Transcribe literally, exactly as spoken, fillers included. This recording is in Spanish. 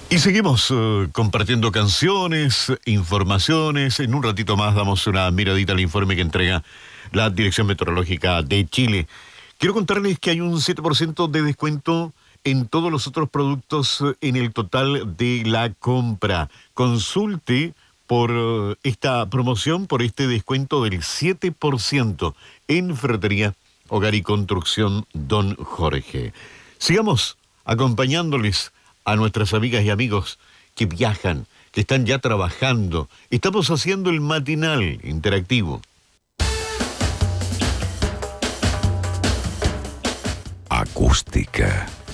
Y seguimos uh, compartiendo canciones, informaciones. En un ratito más damos una miradita al informe que entrega la Dirección Meteorológica de Chile. Quiero contarles que hay un siete por ciento de descuento en todos los otros productos en el total de la compra. Consulte por uh, esta promoción, por este descuento del siete por ciento en Ferretería, Hogar y Construcción Don Jorge. Sigamos acompañándoles a nuestras amigas y amigos que viajan, que están ya trabajando. Estamos haciendo el matinal interactivo. Acústica.